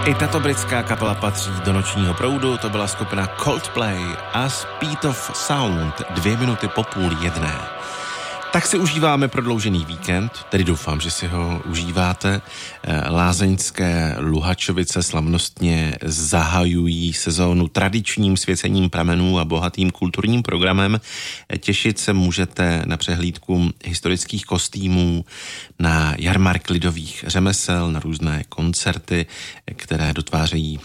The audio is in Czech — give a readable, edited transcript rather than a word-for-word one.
I tato britská kapela patří do nočního proudu, to byla skupina Coldplay a Speed of Sound, 2 minuty po 12:30. Tak si užíváme prodloužený víkend, tedy doufám, že si ho užíváte. Lázeňské Luhačovice slavnostně zahajují sezónu tradičním svěcením pramenů a bohatým kulturním programem. Těšit se můžete na přehlídku historických kostýmů, na jarmark lidových řemesel, na různé koncerty, které dotvářejí